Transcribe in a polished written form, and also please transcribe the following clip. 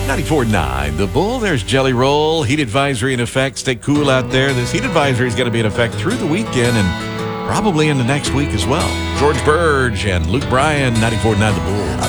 94.9 The Bull. There's Jelly Roll. Heat advisory in effect. Stay cool out there. This heat advisory is going to be in effect through the weekend and probably into next week as well. George Burge and Luke Bryan, 94.9 The Bull.